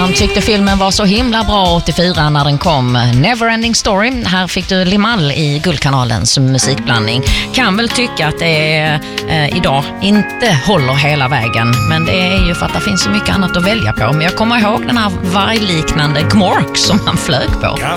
Man tyckte filmen var så himla bra 84 när den kom. Neverending Story. Här fick du Limahl i Guldkanalens musikblandning. Kan väl tycka att det idag inte håller hela vägen. Men det är ju för att det finns så mycket annat att välja på. Men jag kommer ihåg den här vargliknande Gmork som han flög på.